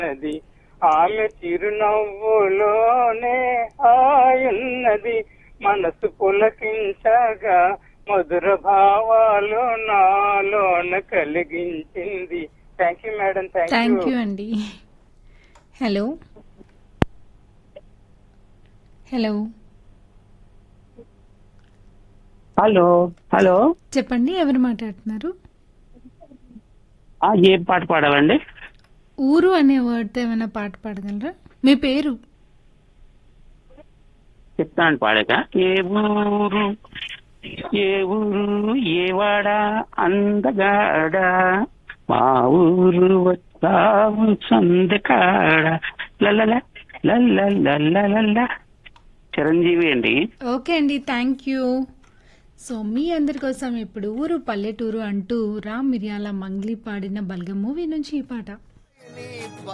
ఉన్నది ఆమె చిరునవ్వులోనే హాయున్నది మనసు పులకించగా మధుర భావాలు నాలోన కలిగించింది. Thank you madam. Thank thank you. You అండి. హలో హలో హలో హలో చెప్పండి, ఎవరు మాట్లాడుతున్నారు? ఏ పాట పాడాలండి? ఊరు అనే వర్డ్తో ఏమైనా పాట పాడగలరా? మీ పేరు? చెప్తాను పాడాక. ఏ ఊరు ఏ ఊరు ఏ వాడ అందగాడ మా ఊరు వచ్చావు సందకాడ లల్లల లల్లల చిరంజీవి అండి. ఓకే అండి, థ్యాంక్ యూ. సో మీ అందరి కోసం ఇప్పుడు ఊరు పల్లెటూరు అంటూ రామ్ మిర్యాల మంగ్లీ పాడిన బల్గం మూవీ నుంచి ఈ పాట.